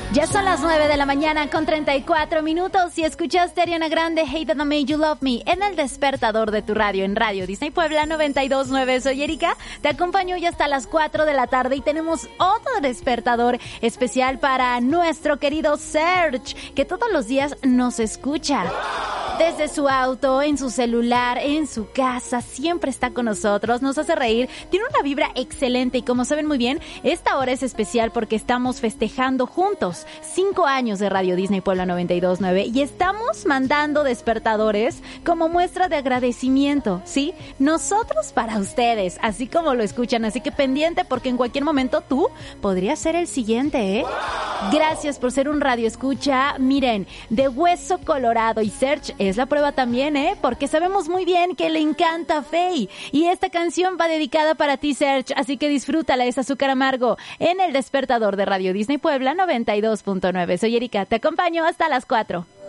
Ya son las 9 de la mañana con 34 minutos y escuchaste a Ariana Grande, Hey That I Made You Love Me, en el despertador de tu radio, en Radio Disney Puebla 92.9. Soy Erika, te acompaño ya hasta las 4 de la tarde y tenemos otro despertador especial para nuestro querido Serge, que todos los días nos escucha. Desde su auto, en su celular, en su casa, siempre está con nosotros, nos hace reír, tiene una vibra excelente y como saben muy bien, esta hora es especial porque estamos festejando juntos 5 años de Radio Disney Puebla 92.9 y estamos mandando despertadores como muestra de agradecimiento, ¿sí? Nosotros para ustedes, así como lo escuchan, así que pendiente porque en cualquier momento tú podrías ser el siguiente, ¿eh? Gracias por ser un radio escucha, miren, de hueso colorado y Serge es la prueba también, porque sabemos muy bien que le encanta Faye y esta canción va dedicada para ti, Serge, así que disfrútala, es Azúcar Amargo en el despertador de Radio Disney Puebla 92.9. Soy Erika, te acompaño hasta las 4.